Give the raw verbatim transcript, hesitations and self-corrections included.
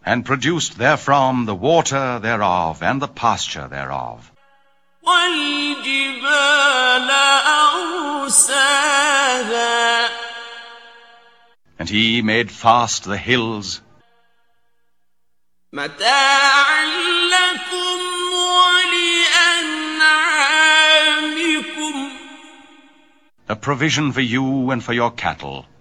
and produced therefrom the water thereof, and the pasture thereof. وَالْجِبَالَ أَرْسَاهَا. And he made fast the hills, مَتَاعًا لَكُمْ وَلِأَنْعَامِكُمْ. a provision for you and for your cattle.